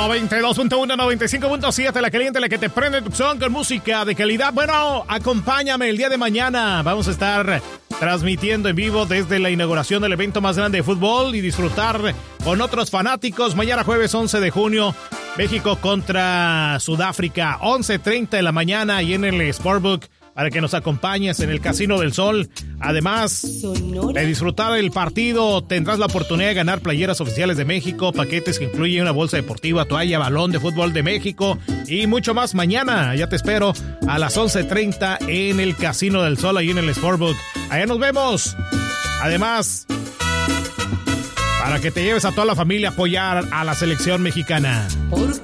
92.1, 95.7, la caliente, la que te prende tu son con música de calidad. Bueno, acompáñame el día de mañana. Vamos a estar transmitiendo en vivo desde la inauguración del evento más grande de fútbol y disfrutar con otros fanáticos. Mañana jueves 11 de junio, México contra Sudáfrica, 11:30 de la mañana y en el Sportbook, para que nos acompañes en el Casino del Sol. Además de disfrutar el partido, tendrás la oportunidad de ganar playeras oficiales de México, paquetes que incluyen una bolsa deportiva, toalla, balón de fútbol de México y mucho más. Mañana ya te espero a las 11:30 en el Casino del Sol, ahí en el Sportbook. Allá nos vemos. Además, para que te lleves a toda la familia a apoyar a la selección mexicana.